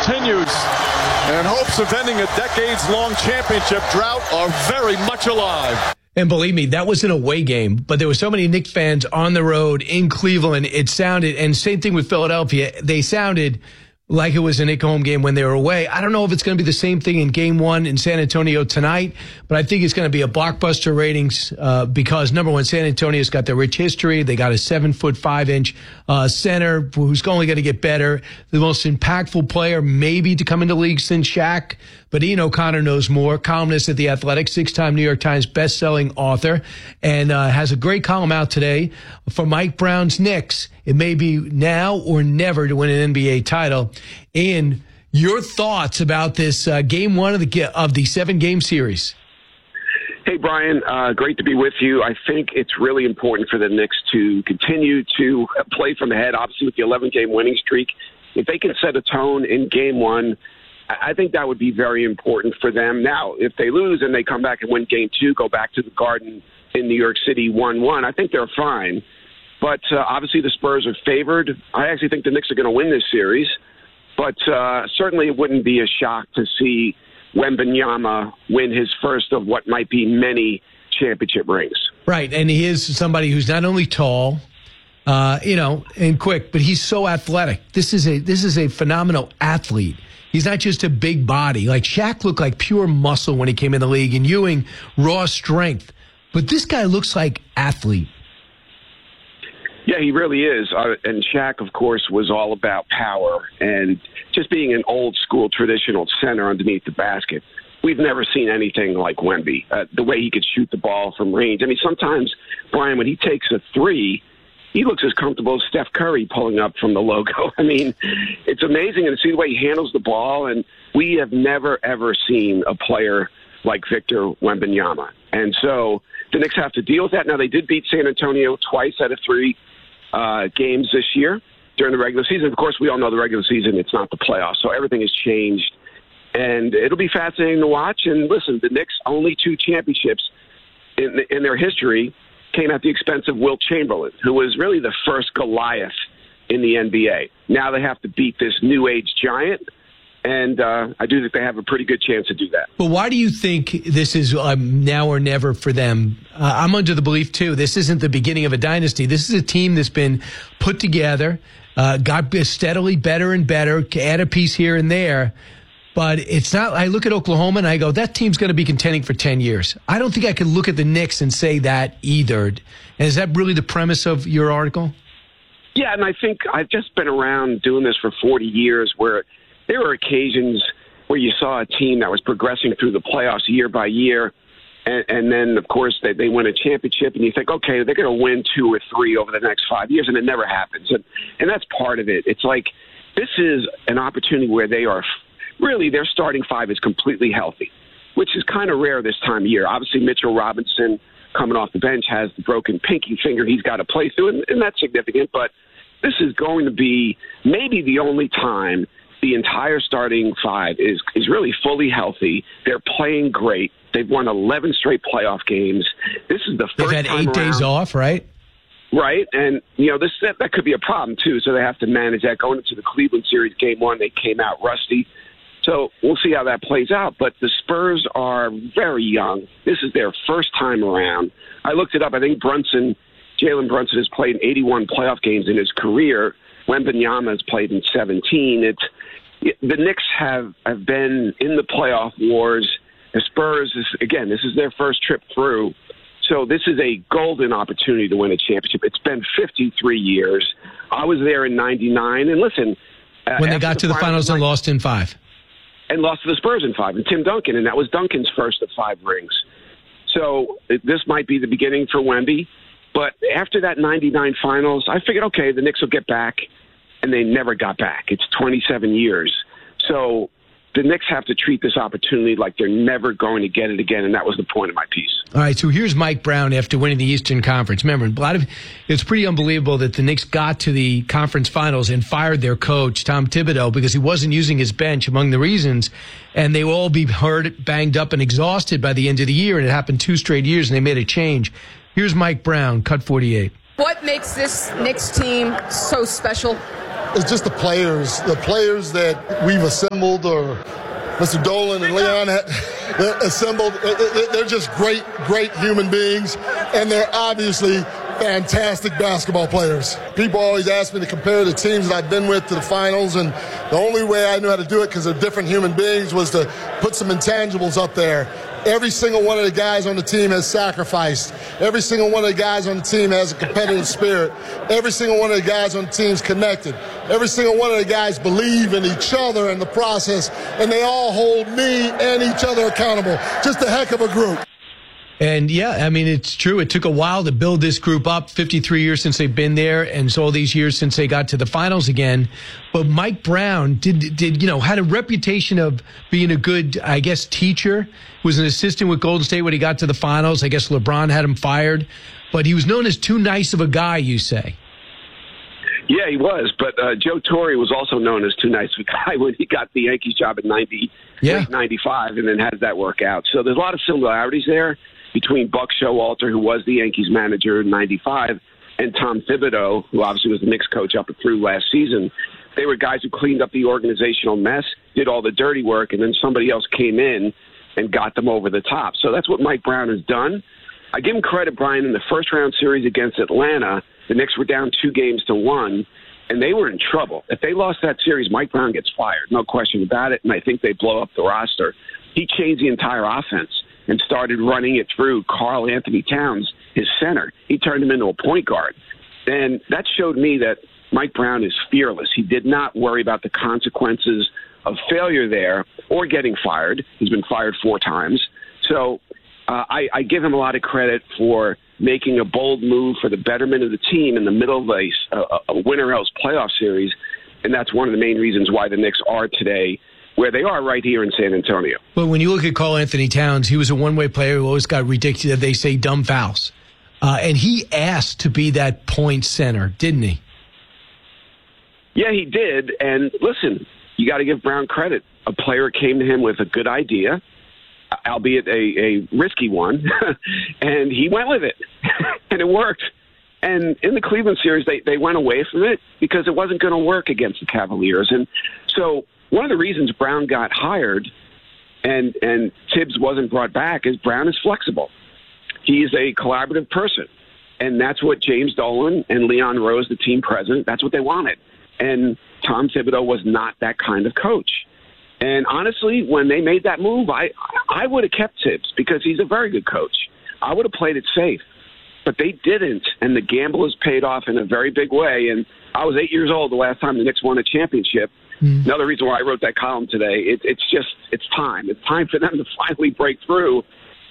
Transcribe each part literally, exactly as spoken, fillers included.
continues, and hopes of ending a decades-long championship drought are very much alive. And believe me, that was an away game, but there were so many Knicks fans on the road in Cleveland. It sounded, and same thing with Philadelphia, they sounded like it was a Knicks home game when they were away. I don't know if it's going to be the same thing in game one in San Antonio tonight, but I think it's going to be a blockbuster ratings uh, because, number one, San Antonio's got their rich history. They got a seven foot five inch uh, center who's only going to get better. The most impactful player maybe to come into the league since Shaq, but Ian O'Connor knows more. Columnist at The Athletic, six-time New York Times best-selling author, and uh, has a great column out today for Mike Brown's Knicks. It may be now or never to win an N B A title. Ian, your thoughts about this uh, game one of the of the seven-game series? Hey, Brian, uh, great to be with you. I think it's really important for the Knicks to continue to play from ahead, obviously with the eleven-game winning streak. If they can set a tone in game one, I think that would be very important for them. Now, if they lose and they come back and win game two, go back to the Garden in New York City one one, I think they're fine. But uh, obviously the Spurs are favored. I actually think the Knicks are going to win this series. But uh, certainly it wouldn't be a shock to see Wembanyama win his first of what might be many championship rings. Right, and he is somebody who's not only tall, uh, you know, and quick, but he's so athletic. This is a this is a phenomenal athlete. He's not just a big body. Like Shaq looked like pure muscle when he came in the league, and Ewing, raw strength. But this guy looks like athlete. Yeah, he really is. Uh, and Shaq, of course, was all about power and just being an old-school traditional center underneath the basket. We've never seen anything like Wemby, uh, the way he could shoot the ball from range. I mean, sometimes, Brian, when he takes a three, he looks as comfortable as Steph Curry pulling up from the logo. I mean, it's amazing to see the way he handles the ball, and we have never, ever seen a player like Victor Wembanyama. And so the Knicks have to deal with that. Now, they did beat San Antonio twice out of three uh, games this year during the regular season. Of course, we all know the regular season, it's not the playoffs, so everything has changed. And it'll be fascinating to watch. And listen, the Knicks' only two championships in, in their history came at the expense of Wilt Chamberlain, who was really the first Goliath in the N B A. Now they have to beat this new age giant, and uh, I do think they have a pretty good chance to do that. But why do you think this is um, now or never for them? Uh, I'm under the belief, too, this isn't the beginning of a dynasty. This is a team that's been put together, uh, got steadily better and better, add a piece here and there. But it's not, I look at Oklahoma and I go, that team's going to be contending for ten years. I don't think I could look at the Knicks and say that either. And is that really the premise of your article? Yeah, and I think I've just been around doing this for forty years where there were occasions where you saw a team that was progressing through the playoffs year by year. And, and then, of course, they, they win a championship and you think, okay, they're going to win two or three over the next five years. And it never happens. And, and that's part of it. It's like this is an opportunity where they are really, their starting five is completely healthy, which is kind of rare this time of year. Obviously, Mitchell Robinson coming off the bench has the broken pinky finger he's got to play through, and, and that's significant. But this is going to be maybe the only time the entire starting five is, is really fully healthy. They're playing great. They've won eleven straight playoff games. This is the first They've had time eight around. days off, right? Right, and, you know, this that, that could be a problem, too, so they have to manage that. Going into the Cleveland series game one, they came out rusty. So we'll see how that plays out. But the Spurs are very young. This is their first time around. I looked it up. I think Brunson, Jalen Brunson, has played in eighty-one playoff games in his career. Wembanyama has played in seventeen. It's it, the Knicks have, have been in the playoff wars. The Spurs, is, again, this is their first trip through. So this is a golden opportunity to win a championship. It's been fifty-three years. I was there in ninety-nine. And listen. Uh, when they got to the finals, finals and lost in five. And lost to the Spurs in five, and Tim Duncan, and that was Duncan's first of five rings. So it, this might be the beginning for Wemby. But after that ninety-nine finals, I figured, okay, the Knicks will get back, and they never got back. It's twenty-seven years. So the Knicks have to treat this opportunity like they're never going to get it again, and that was the point of my piece. All right, so here's Mike Brown after winning the Eastern Conference. Remember, a lot of it's pretty unbelievable that the Knicks got to the conference finals and fired their coach, Tom Thibodeau, because he wasn't using his bench among the reasons, and they will all be hurt, banged up, and exhausted by the end of the year, and it happened two straight years, and they made a change. Here's Mike Brown, cut forty-eight. What makes this Knicks team so special? it's just the players, the players that we've assembled, or Mister Dolan and Leon assembled. They're just great, great human beings, and they're obviously fantastic basketball players. People always ask me to compare the teams that I've been with to the finals, and the only way I knew how to do it, because they're different human beings, was to put some intangibles up there. Every single one of the guys on the team has sacrificed. Every single one of the guys on the team has a competitive spirit. Every single one of the guys on the team is connected. Every single one of the guys believe in each other and the process, and they all hold me and each other accountable. Just a heck of a group. And, yeah, I mean, it's true. It took a while to build this group up, fifty-three years since they've been there, and so all these years since they got to the finals again. But Mike Brown did, did you know, had a reputation of being a good, I guess, teacher. Was an assistant with Golden State when he got to the finals. I guess LeBron had him fired. But he was known as too nice of a guy, you say. Yeah, he was. But uh, Joe Torre was also known as too nice of a guy when he got the Yankees job in ninety, yeah. late ninety-five, and then had that work out. So there's a lot of similarities there between Buck Showalter, who was the Yankees manager in ninety-five, and Tom Thibodeau, who obviously was the Knicks coach up and through last season. They were guys who cleaned up the organizational mess, did all the dirty work, and then somebody else came in and got them over the top. So that's what Mike Brown has done. I give him credit, Brian. In the first-round series against Atlanta, the Knicks were down two games to one, and they were in trouble. If they lost that series, Mike Brown gets fired, no question about it, and I think they blow up the roster. He changed the entire offense and started running it through Karl Anthony Towns, his center. He turned him into a point guard. And that showed me that Mike Brown is fearless. He did not worry about the consequences of failure there or getting fired. He's been fired four times. So uh, I, I give him a lot of credit for making a bold move for the betterment of the team in the middle of a, a, a winner-else playoff series. And that's one of the main reasons why the Knicks are today where they are, right here in San Antonio. But when you look at Karl Anthony Towns, he was a one-way player who always got ridiculous, they say, dumb fouls. Uh, and he asked to be that point center, didn't he? Yeah, he did. And listen, you got to give Brown credit. A player came to him with a good idea, albeit a, a risky one, and he went with it. And it worked. And in the Cleveland series, they, they went away from it because it wasn't going to work against the Cavaliers. And so one of the reasons Brown got hired and and Tibbs wasn't brought back is Brown is flexible. He's a collaborative person. And that's what James Dolan and Leon Rose, the team president, that's what they wanted. And Tom Thibodeau was not that kind of coach. And honestly, when they made that move, I, I would have kept Tibbs because he's a very good coach. I would have played it safe. But they didn't, and the gamble has paid off in a very big way. And I was eight years old the last time the Knicks won a championship. Mm. Another reason why I wrote that column today, it, it's just, it's time. It's time for them to finally break through,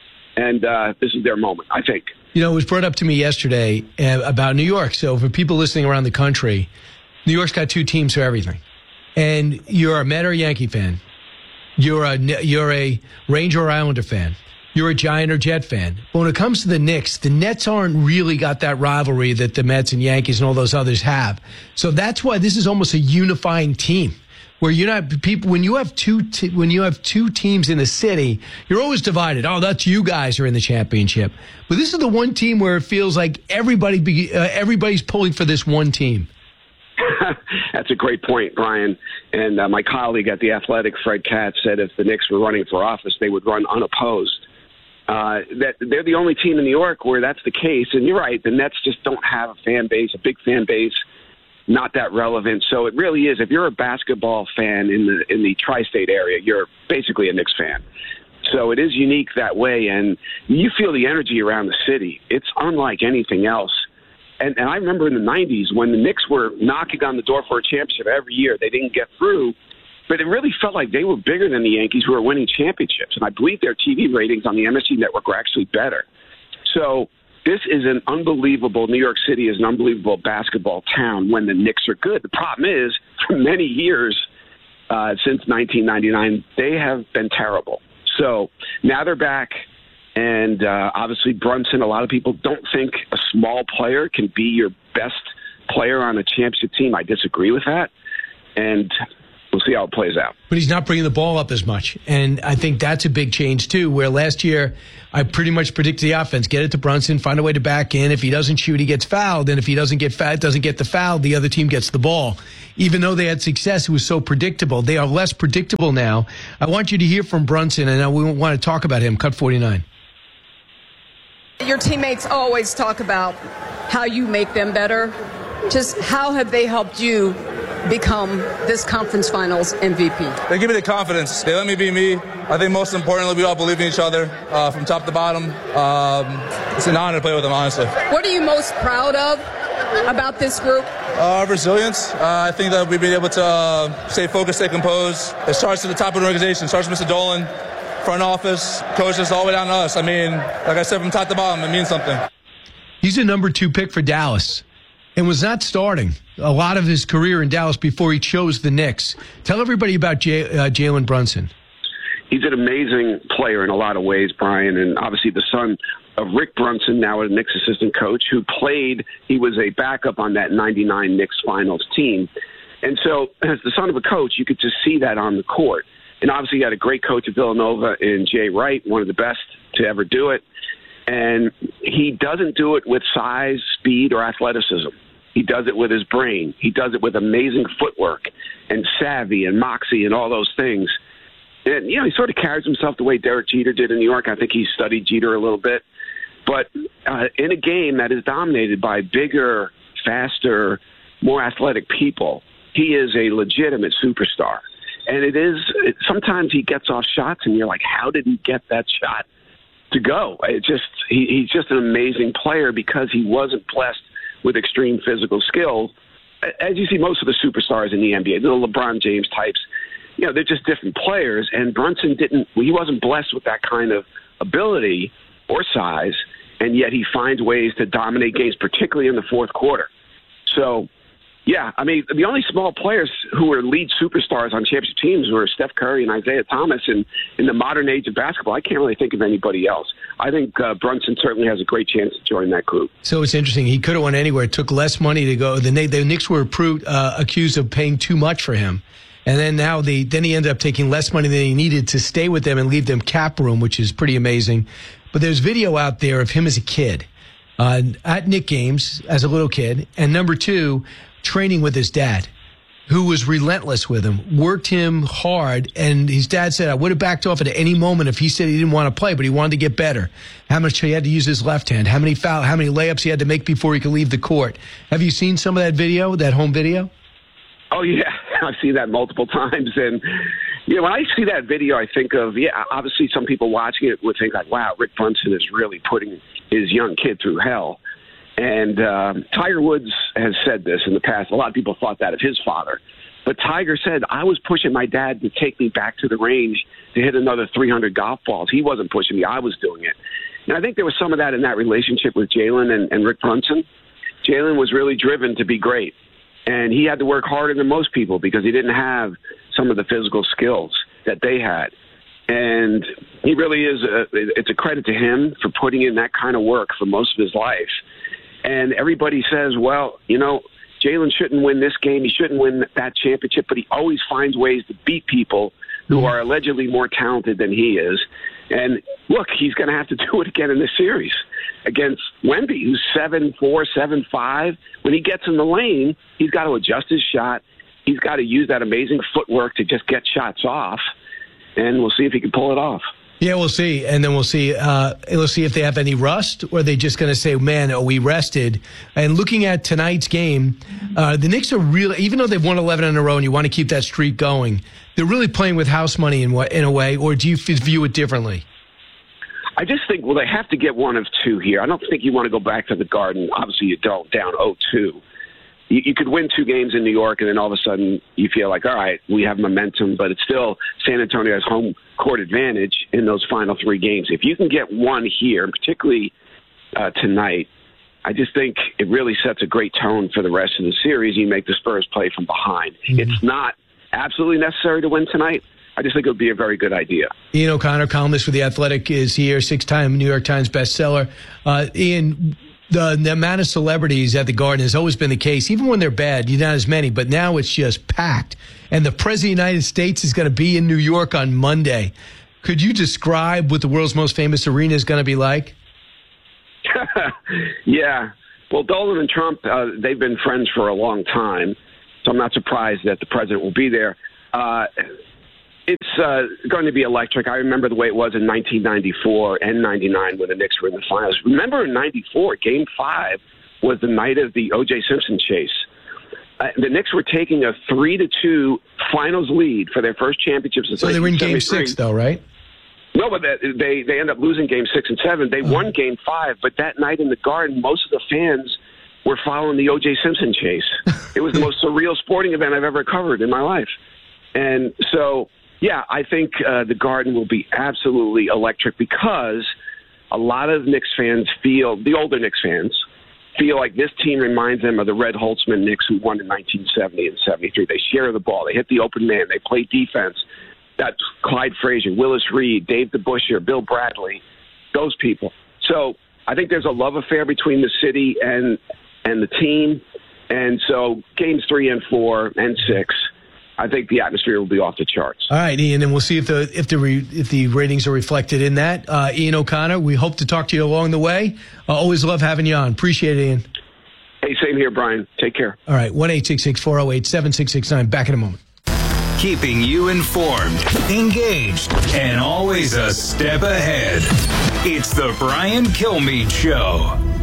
and uh, this is their moment, I think. You know, it was brought up to me yesterday uh, about New York. So for people listening around the country, New York's got two teams for everything. And you're a Met or Yankee fan. You're a, you're a Ranger or Islander fan. You're a Giant or Jet fan. But when it comes to the Knicks, the Nets aren't really got that rivalry that the Mets and Yankees and all those others have. So that's why this is almost a unifying team, where you're not people. When you have two, te- when you have two teams in the city, you're always divided. Oh, that's you guys are in the championship. But this is the one team where it feels like everybody, be, uh, everybody's pulling for this one team. That's a great point, Brian. And uh, my colleague at The Athletic, Fred Katz, said if the Knicks were running for office, they would run unopposed. Uh, that they're the only team in New York where that's the case. And you're right, the Nets just don't have a fan base, a big fan base, not that relevant. So it really is, if you're a basketball fan in the in the tri-state area, you're basically a Knicks fan. So it is unique that way, and you feel the energy around the city. It's unlike anything else. And, and I remember in the nineties when the Knicks were knocking on the door for a championship every year. They didn't get through. But it really felt like they were bigger than the Yankees, who were winning championships. And I believe their T V ratings on the M S G network were actually better. So this is an unbelievable, New York City is an unbelievable basketball town when the Knicks are good. The problem is, for many years, uh, since nineteen ninety-nine, they have been terrible. So now they're back. And uh, obviously Brunson, a lot of people don't think a small player can be your best player on a championship team. I disagree with that. And we'll see how it plays out. But he's not bringing the ball up as much. And I think that's a big change, too, where last year I pretty much predicted the offense. Get it to Brunson, find a way to back in. If he doesn't shoot, he gets fouled. And if he doesn't get fouled, doesn't get the foul, the other team gets the ball. even though they had success, it was so predictable. They are less predictable now. I want you to hear from Brunson, and we want to talk about him. Cut forty-nine. Your teammates always talk about how you make them better. Just how have they helped you become this conference finals M V P? They give me the confidence. They let me be me. I think most importantly, we all believe in each other uh, from top to bottom. Um, it's an honor to play with them, honestly. What are you most proud of about this group? Uh, resilience. Uh, I think that we've been able to uh, stay focused, stay composed. It starts at the top of the organization. It starts with Mister Dolan, front office, coaches, all the way down to us. I mean, like I said, from top to bottom, it means something. He's a number two pick for Dallas and was not starting a lot of his career in Dallas before he chose the Knicks. Tell everybody about J- uh, Jalen Brunson. He's an amazing player in a lot of ways, Brian, and obviously the son of Rick Brunson, now a Knicks assistant coach, who played, he was a backup on that ninety-nine Knicks finals team. And so as the son of a coach, you could just see that on the court. And obviously he had a great coach at Villanova in Jay Wright, one of the best to ever do it. And he doesn't do it with size, speed, or athleticism. He does it with his brain. He does it with amazing footwork and savvy and moxie and all those things. And, you know, he sort of carries himself the way Derek Jeter did in New York. I think he studied Jeter a little bit. But uh, in a game that is dominated by bigger, faster, more athletic people, he is a legitimate superstar. And it is, it, sometimes he gets off shots and you're like, how did he get that shot to go? It just, he, he's just an amazing player because he wasn't blessed with extreme physical skill. As you see most of the superstars in the N B A, the LeBron James types, you know, they're just different players. And Brunson didn't, he wasn't blessed with that kind of ability or size, and yet he finds ways to dominate games, particularly in the fourth quarter. So, yeah, I mean, the only small players who are lead superstars on championship teams were Steph Curry and Isaiah Thomas. And in the modern age of basketball, I can't really think of anybody else. I think uh, Brunson certainly has a great chance to join that group. So it's interesting. He could have went anywhere. It took less money to go. The, the Knicks were approved, uh, accused of paying too much for him. And then now the then he ended up taking less money than he needed to stay with them and leave them cap room, which is pretty amazing. But there's video out there of him as a kid uh, at Knick games as a little kid. And number two, training with his dad, who was relentless with him, worked him hard. And his dad said, I would have backed off at any moment if he said he didn't want to play, but he wanted to get better. How much he had to use his left hand, how many foul, how many layups he had to make before he could leave the court. Have you seen some of that video, that home video? Oh, yeah. I've seen that multiple times. And, you know, when I see that video, I think of, yeah, obviously some people watching it would think like, wow, Rick Brunson is really putting his young kid through hell. And um, Tiger Woods has said this in the past. A lot of people thought that of his father. But Tiger said, I was pushing my dad to take me back to the range to hit another three hundred golf balls. He wasn't pushing me. I was doing it. And I think there was some of that in that relationship with Jalen and, and Rick Brunson. Jalen was really driven to be great. And he had to work harder than most people because he didn't have some of the physical skills that they had. And he really is, a, it's a credit to him for putting in that kind of work for most of his life. And everybody says, well, you know, Jalen shouldn't win this game. He shouldn't win that championship, but he always finds ways to beat people who are allegedly more talented than he is. And look, he's going to have to do it again in this series against Wemby, who's seven four, seven five. When he gets in the lane, he's got to adjust his shot. He's got to use that amazing footwork to just get shots off. And we'll see if he can pull it off. Yeah, we'll see. And then we'll see uh, we'll see if they have any rust, or are they just going to say, man, are we rested? And looking at tonight's game, uh, the Knicks are really, even though they've won eleven in a row and you want to keep that streak going, they're really playing with house money in, in a way, or do you view it differently? I just think, well, they have to get one of two here. I don't think you want to go back to the Garden. Obviously, you don't, down oh two. You, you could win two games in New York, and then all of a sudden you feel like, all right, we have momentum, but it's still San Antonio has home court advantage in those final three games. If you can get one here, particularly uh, tonight, I just think it really sets a great tone for the rest of the series. You make the Spurs play from behind. Mm-hmm. It's not absolutely necessary to win tonight. I just think it would be a very good idea. Ian O'Connor, columnist for The Athletic, is here, six-time New York Times bestseller. Uh, Ian, the, the amount of celebrities at the Garden has always been the case. Even when they're bad, you're not as many, but now it's just packed. And the President of the United States is going to be in New York on Monday. Could you describe what the world's most famous arena is going to be like? Yeah. Well, Dolan and Trump, uh, they've been friends for a long time. So I'm not surprised that the president will be there. Uh, it's uh, going to be electric. I remember the way it was in nineteen ninety-four and ninety-nine when the Knicks were in the finals. Remember in ninety-four, Game five was the night of the O J Simpson chase. Uh, the Knicks were taking a three to two finals lead for their first championship since So they were in Game six, though, right? No, but they they end up losing Game six and seven. They oh. won Game five, but that night in the Garden, most of the fans were following the O J Simpson chase. It was the most surreal sporting event I've ever covered in my life. And so, yeah, I think uh, the Garden will be absolutely electric because a lot of Knicks fans feel, the older Knicks fans, feel like this team reminds them of the Red Holtzman Knicks who won in nineteen seventy and seventy-three. They share the ball. They hit the open man. They play defense. That's Clyde Frazier, Willis Reed, Dave DeBusschere, Bill Bradley, those people. So I think there's a love affair between the city and and the team. And so games three and four and six, I think the atmosphere will be off the charts. All right, Ian, and we'll see if the if the re, if the ratings are reflected in that. Uh, Ian O'Connor, we hope to talk to you along the way. Uh, always love having you on. Appreciate it, Ian. Hey, same here, Brian. Take care. All right, one eight six six, four oh eight, seven six six nine. Back in a moment. Keeping you informed, engaged, and always a step ahead. It's the Brian Kilmeade Show.